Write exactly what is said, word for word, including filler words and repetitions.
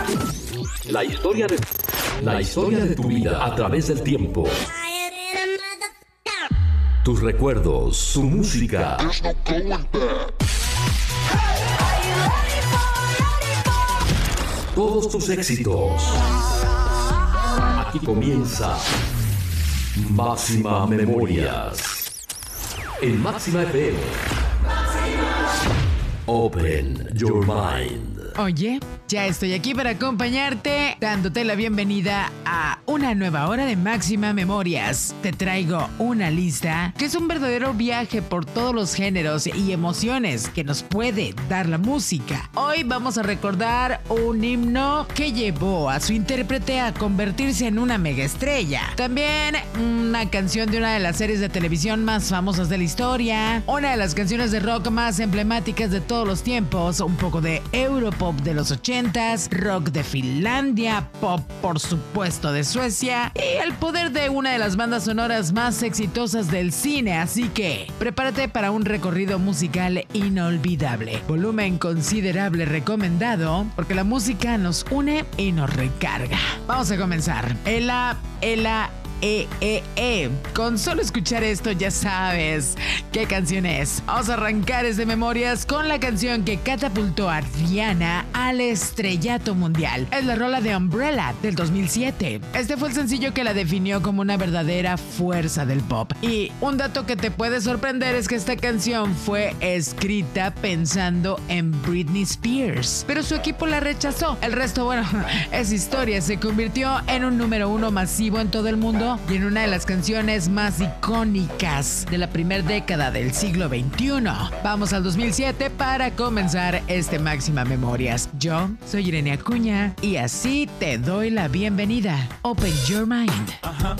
La historia de la historia de tu vida a través del tiempo. Tus recuerdos, tu música. Todos tus éxitos. Aquí comienza Máxima Memorias. En Máxima F M. Open your mind. Oye, ya estoy aquí para acompañarte, dándote la bienvenida a una nueva hora de Máxima Memorias. Te traigo una lista que es un verdadero viaje por todos los géneros y emociones que nos puede dar la música. Hoy vamos a recordar un himno que llevó a su intérprete a convertirse en una mega estrella. También una canción de una de las series de televisión más famosas de la historia, una de las canciones de rock más emblemáticas de todos los tiempos, un poco de Europop de los ochentas, rock de Finlandia, pop por supuesto de Suecia y el poder de una de las bandas sonoras más exitosas del cine, así que prepárate para un recorrido musical inolvidable. Volumen considerable recomendado porque la música nos une y nos recarga. Vamos a comenzar. Ela, Ela, Eh, eh, eh. Con solo escuchar esto ya sabes qué canción es. Vamos a arrancar desde memorias con la canción que catapultó a Rihanna al estrellato mundial. Es la rola de Umbrella del dos mil siete. Este fue el sencillo que la definió como una verdadera fuerza del pop. Y un dato que te puede sorprender es que esta canción fue escrita pensando en Britney Spears, pero su equipo la rechazó. El resto, bueno, es historia. Se convirtió en un número uno masivo en todo el mundo y en una de las canciones más icónicas de la primera década del siglo veintiuno. Vamos al dos mil siete para comenzar este Máxima Memorias. Yo soy Irene Acuña y así te doy la bienvenida. Open your mind. Ajá.